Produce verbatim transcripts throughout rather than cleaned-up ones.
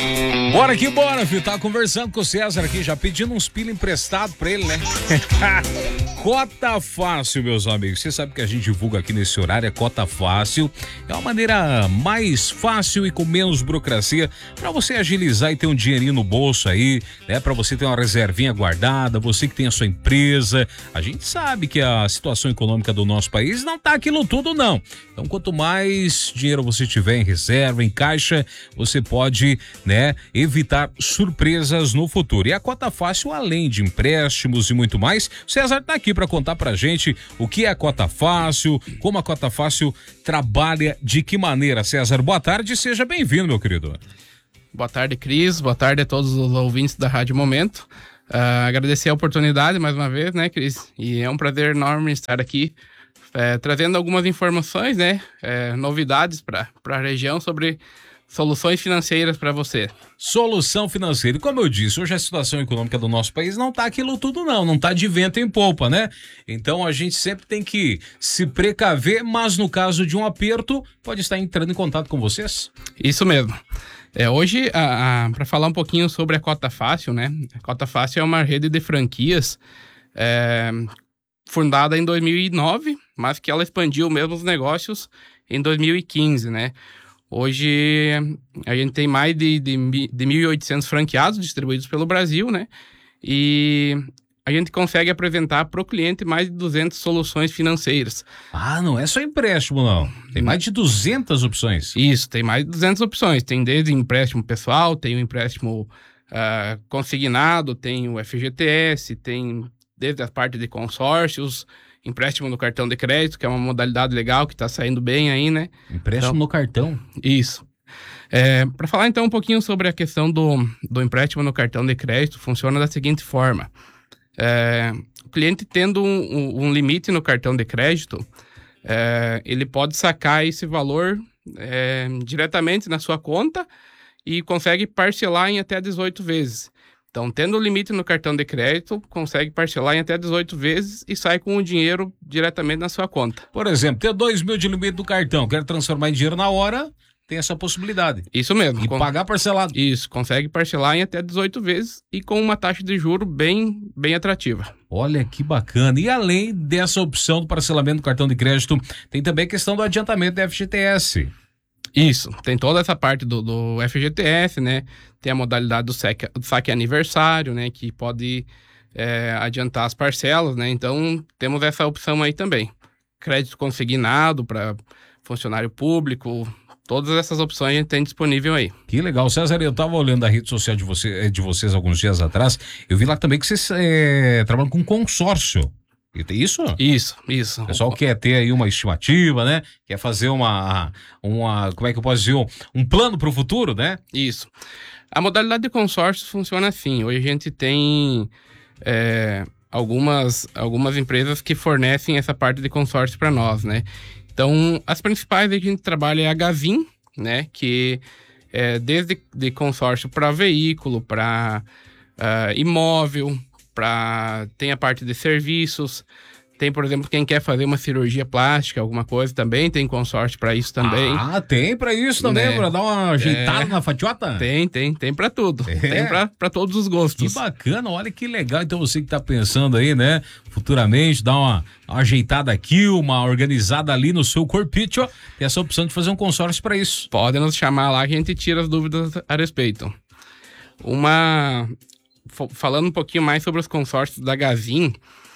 Bora que bora, filho. Tava conversando com o César aqui, já pedindo uns pila emprestado pra ele, né? Cota Fácil, meus amigos. Você sabe que a gente divulga aqui nesse horário, é Cota Fácil. É uma maneira mais fácil e com menos burocracia pra você agilizar e ter um dinheirinho no bolso aí, né? Pra você ter uma reservinha guardada, você que tem a sua empresa. A gente sabe que a situação econômica do nosso país não tá aquilo tudo, não. Então, quanto mais dinheiro você tiver em reserva, em caixa, você pode, né, evitar surpresas no futuro. E a Cota Fácil, além de empréstimos e muito mais, o César tá aqui para contar pra gente o que é a Cota Fácil, como a Cota Fácil trabalha, de que maneira. César, boa tarde, seja bem-vindo, meu querido. Boa tarde, Cris, boa tarde a todos os ouvintes da Rádio Momento. Uh, agradecer a oportunidade mais uma vez, né, Cris? E é um prazer enorme estar aqui é, trazendo algumas informações, né, é, novidades para a região sobre soluções financeiras para você. Solução financeira. E como eu disse, hoje a situação econômica do nosso país não tá aquilo tudo não, não tá de vento em polpa, né? Então a gente sempre tem que se precaver, mas no caso de um aperto, pode estar entrando em contato com vocês? Isso mesmo. É, hoje, para falar um pouquinho sobre a Cota Fácil, né? A Cota Fácil é uma rede de franquias é, fundada em dois mil e nove, mas que ela expandiu mesmo os negócios em dois mil e quinze, né? Hoje a gente tem mais de, de, de mil e oitocentos franqueados distribuídos pelo Brasil, né? E a gente consegue apresentar para o cliente mais de duzentas soluções financeiras. Ah, não é só empréstimo, não. Tem mais de duzentas opções. Isso, tem mais de duzentas opções. Tem desde empréstimo pessoal, tem o empréstimo uh, consignado, tem o F G T S, tem desde a parte de consórcios, empréstimo no cartão de crédito, que é uma modalidade legal que está saindo bem aí, né? Empréstimo então, no cartão? Isso. É, para falar então um pouquinho sobre a questão do, do empréstimo no cartão de crédito, funciona da seguinte forma. É, o cliente tendo um, um limite no cartão de crédito, é, ele pode sacar esse valor é, diretamente na sua conta e consegue parcelar em até dezoito vezes. Então, tendo o limite no cartão de crédito, consegue parcelar em até dezoito vezes e sai com o dinheiro diretamente na sua conta. Por exemplo, ter dois mil de limite do cartão, quer transformar em dinheiro na hora, tem essa possibilidade. Isso mesmo. E com... pagar parcelado. Isso, consegue parcelar em até dezoito vezes e com uma taxa de juro bem, bem atrativa. Olha que bacana. E além dessa opção do parcelamento do cartão de crédito, tem também a questão do adiantamento da F G T S. Isso, tem toda essa parte do, do F G T S, né? Tem a modalidade do saque, do saque aniversário, né? Que pode é, adiantar as parcelas, né? Então, temos essa opção aí também. Crédito consignado para funcionário público, todas essas opções a gente tem disponível aí. Que legal. César, eu estava olhando a rede social de, você, de vocês alguns dias atrás, eu vi lá também que vocês é, trabalham com consórcio. Isso? Isso, isso. O pessoal quer ter aí uma estimativa, né? Quer fazer uma, uma como é que eu posso dizer, um, um plano para o futuro, né? Isso. A modalidade de consórcio funciona assim. Hoje a gente tem é, algumas, algumas empresas que fornecem essa parte de consórcio para nós, né? Então, as principais que a gente trabalha é a Gavin, né? Que é desde de consórcio para veículo, para uh, imóvel, Pra, tem a parte de serviços, tem, por exemplo, quem quer fazer uma cirurgia plástica, alguma coisa também, tem consórcio para isso também. Ah, tem para isso também, né? Para dar uma ajeitada é, na fatiota? Tem, tem, tem para tudo, é. Tem para todos os gostos. Que bacana, olha que legal. Então você que tá pensando aí, né, futuramente, dar uma, uma ajeitada aqui, uma organizada ali no seu corpite, ó, tem essa opção de fazer um consórcio para isso. Pode nos chamar lá que a gente tira as dúvidas a respeito. Uma... Falando um pouquinho mais sobre os consórcios da Gazin,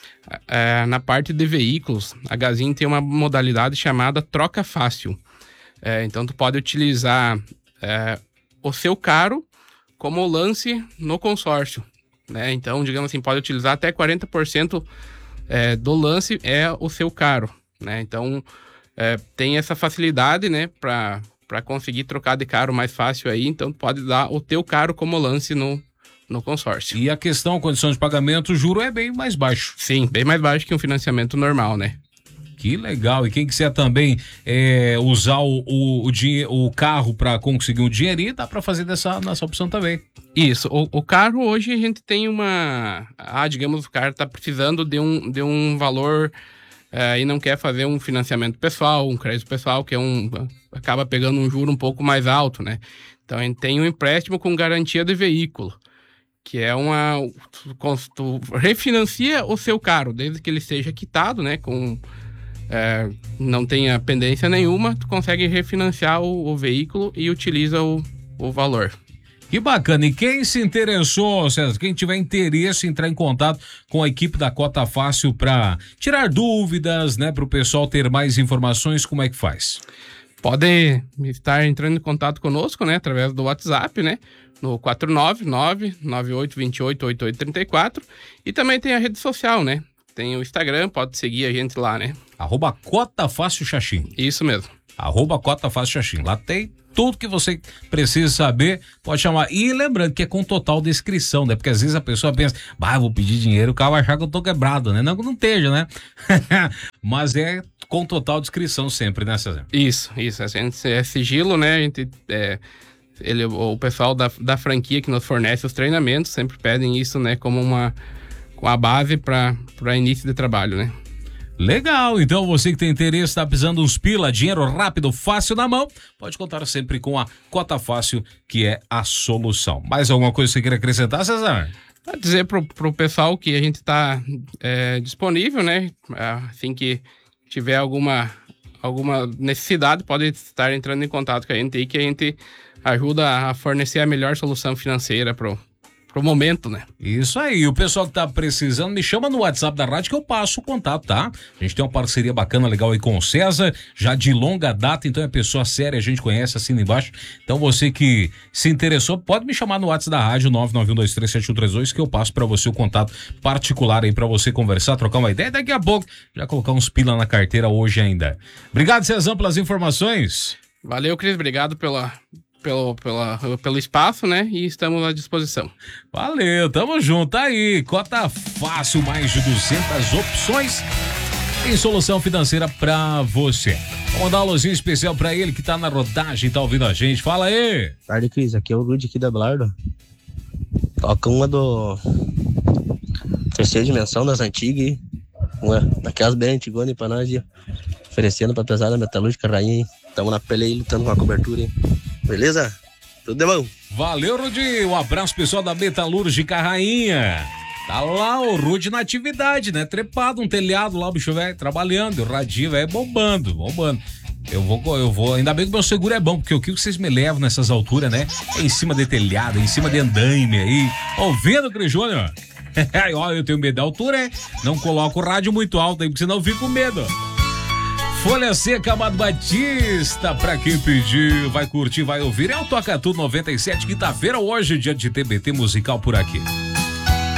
é, na parte de veículos, a Gazin tem uma modalidade chamada troca fácil. É, então, tu pode utilizar é, o seu carro como lance no consórcio, né? Então, digamos assim, pode utilizar até quarenta por cento é, do lance é o seu carro, né? Então, é, tem essa facilidade, né, para para conseguir trocar de carro mais fácil aí. Então, tu pode dar o teu carro como lance no no consórcio. E a questão, a condição de pagamento, o juro é bem mais baixo. Sim, bem mais baixo que um financiamento normal, né? Que legal. E quem quiser também é, usar o, o, o, o carro para conseguir um dinheirinho, dá para fazer dessa, nessa opção também. Isso. O, o carro, hoje a gente tem uma... Ah, digamos, o cara tá precisando de um, de um valor é, e não quer fazer um financiamento pessoal, um crédito pessoal, que é um acaba pegando um juro um pouco mais alto, né? Então a gente tem um empréstimo com garantia de veículo, que é uma... Tu, tu refinancia o seu carro, desde que ele seja quitado, né? Com, é, não tenha pendência nenhuma, tu consegue refinanciar o, o veículo e utiliza o, o valor. Que bacana. E quem se interessou, César, quem tiver interesse em entrar em contato com a equipe da Cota Fácil para tirar dúvidas, né? Para o pessoal ter mais informações, como é que faz? Pode estar entrando em contato conosco, né? Através do WhatsApp, né? No quatro nove nove, nove oito dois oito, oito oito três quatro. E também tem a rede social, né? Tem o Instagram, pode seguir a gente lá, né? Arroba Cota Fácil Xaxim. Isso mesmo. Arroba Cota Fácil Xaxim. Lá tem tudo que você precisa saber, pode chamar. E lembrando que é com total descrição, né? Porque às vezes a pessoa pensa, bah, vou pedir dinheiro, o cara vai achar que eu tô quebrado, né? Não, não esteja, né? Mas é com total descrição sempre, né, César? Isso, isso. A gente é sigilo, né? A gente, é, ele, o pessoal da, da franquia que nos fornece os treinamentos sempre pedem isso, né? Como uma, com a base para início de trabalho, né? Legal, então você que tem interesse, está precisando uns pila, dinheiro rápido, fácil na mão, pode contar sempre com a Cota Fácil, que é a solução. Mais alguma coisa que você queira acrescentar, César? Para dizer pro, pro pessoal que a gente está é, disponível, né? Assim que tiver alguma, alguma necessidade, pode estar entrando em contato com a gente aí, que a gente ajuda a fornecer a melhor solução financeira pro Pro momento, né? Isso aí, o pessoal que tá precisando, me chama no WhatsApp da rádio que eu passo o contato, tá? A gente tem uma parceria bacana, legal aí com o César, já de longa data, então é pessoa séria, a gente conhece, assina embaixo. Então você que se interessou, pode me chamar no WhatsApp da rádio, nove nove um dois três sete um três dois, que eu passo pra você o contato particular aí pra você conversar, trocar uma ideia, daqui a pouco já colocar uns pila na carteira hoje ainda. Obrigado, Cezão, pelas informações. Valeu, Cris, obrigado pela... Pelo, pela, pelo espaço, né? E estamos à disposição. Valeu, tamo junto aí. Cota Fácil, mais de duzentas opções em solução financeira pra você. Vamos mandar um alôzinho especial pra ele que tá na rodagem, tá ouvindo a gente. Fala aí. Tarde, Cris. Aqui é o Rudy aqui da Belardo. Toca uma do terceira dimensão das antigas, uma daquelas bem antigonas pra nós, oferecendo pra pesada metalúrgica rainha. Tamo na pele aí, lutando com a cobertura, hein? Beleza? Tudo de bom. Valeu, Rudy. Um abraço, pessoal da Metalúrgica Rainha. Tá lá o Rudy na atividade, né? Trepado, um telhado lá, o bicho velho, trabalhando. O radinho velho bombando, bombando. Eu vou, eu vou. Ainda bem que o meu seguro é bom, porque o que vocês me levam nessas alturas, né? É em cima de telhado, é em cima de andaime aí. Ouvindo, Cris Júnior? Olha, eu tenho medo da altura, é? Não coloco o rádio muito alto aí, porque senão eu fico com medo. Folha Seca, Amado Batista, pra quem pediu, vai curtir, vai ouvir. É o Toca Tudo noventa e sete, quinta-feira, hoje, dia de T B T musical por aqui.